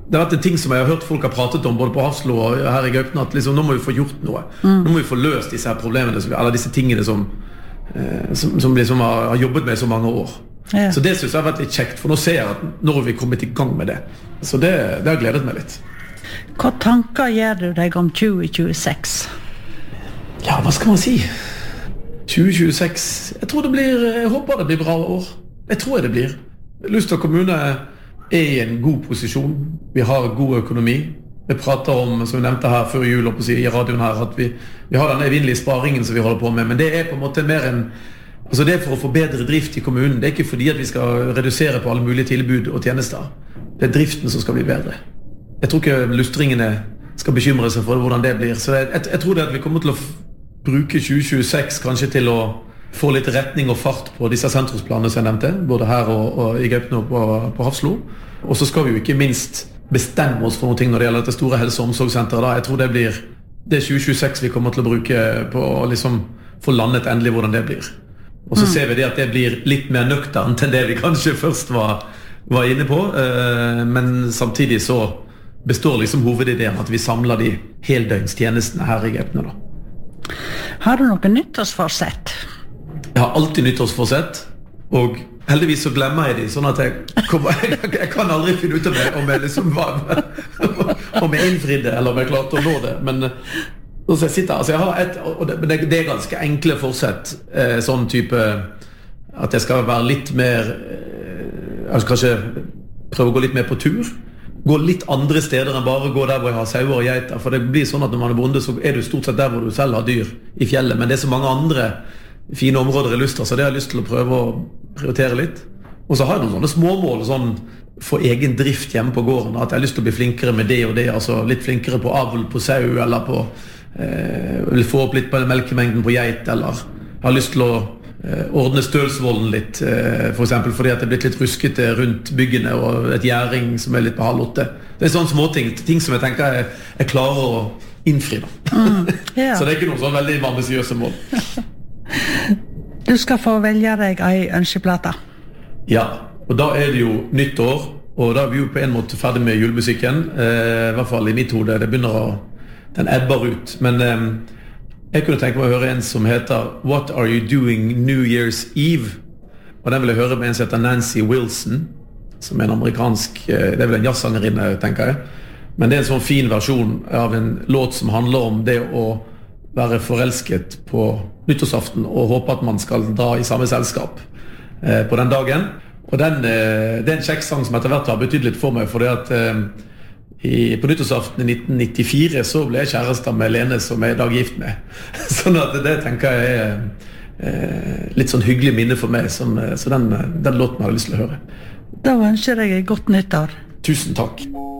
det har vært en ting som jeg har hørt folk har pratet om både på Hafslo og her i Gaupne, at liksom, nå må vi få gjort noe. Nå må vi få løst disse her problemene, eller disse tingene som liksom har jobbet med så mange år. Ja. Så det synes jeg har vært litt kjekt, for nå ser jeg at nå har vi kommet i gang med det. Så det har gledet meg litt. Hva tanker gjør du deg om 2026? Ja, hva skal man si? 2026, jeg håper det blir bra år. Jeg tror det blir. Luster kommune i en god posisjon. Vi har god økonomi. Vi prater om, som vi nevnte her før jul i radioen her, at vi har denne evinnelige sparingen som vi holder på med, men det på en måte mer altså det for å få bedre drift i kommunen. Det ikke fordi at vi skal redusere på alle mulige tilbud og tjenester. Det driften som skal bli bedre. Jeg tror ikke lustringene skal bekymre seg for hvordan det blir. Så jeg tror det at vi kommer til å bruke 2026 kanskje til å få litt retning og fart på disse sentrumsplanene som jeg nevnte, både her og i Gaupne og på Hafslo. Og så skal vi jo ikke minst bestemme oss for noe ting når det gjelder dette store helse- og omsorgssenteret. Jeg tror det 2026 vi kommer til å bruke på å liksom få landet endelig hvordan det blir. Og så ser vi det at det blir litt mer nøkternt enn det vi kanskje først var inne på, men samtidig så består liksom hovedideen at vi samler de heldøgnstjenestene her i Gaupne da. Har du noe nyttårsforsett? Jeg har alltid nyttårsforsett, og heldigvis så glemmer jeg de, sånn at jeg kan aldri finne ut av det om jeg liksom om jeg innfridde, eller om jeg klarte å nå det. Men så jeg sitter, altså jeg har og det ganske enkle forsett, sånn type at jeg skal være litt mer, kanskje prøve å gå litt mer på tur, gå litt andre steder enn bare gå der hvor jeg har sauer og geiter, for det blir sånn at når man bonde, så du stort sett der hvor du selv har dyr i fjellet, men det så mange andre fine områder i Luster, så det har jeg lyst til å prøve å prioritere litt. Og så har jeg noen sånne småmål sånn, for egen drift hjemme på gården, at jeg har lyst til å bli flinkere med det og det, altså litt flinkere på avl på sau, eller på få opp litt på melkemengden på geit, eller jeg har lyst til å ordne stølsvolden litt, for eksempel fordi at det er blitt litt ruskete rundt byggene, og et gjæring som litt på 7:30. Det sånne småting, ting som jeg tenker jeg klarer å innfri da. Så det ikke noen sånn veldig ambisiøse mål. Du skal få velge deg en ønskeplate. Ja, og da det jo nytt år, og da vi jo på en måte ferdig med julemusikken, i hvert fall i mitt hode, den ebber ut. Men jeg kunne tenke meg å høre en som heter What Are You Doing New Year's Eve? Og den vil jeg høre med en som heter Nancy Wilson, som en amerikansk, det vel en jazzsangerinne, tenker jeg. Men det en sånn fin versjon av en låt som handler om det å være forelsket på nyttårsaften og håpe at man skal dra i samme selskap på den dagen. Og det en kjekk sang som etter hvert har betydd litt for meg, fordi at på nyttårsaften i 1994 så ble jeg kjærester med Lene som jeg i dag gift med. Sånn at det tenker jeg litt sånn hyggelig minne for meg, så den låten har jeg lyst til å høre. Da ønsker jeg et godt nyttår. Tusen takk.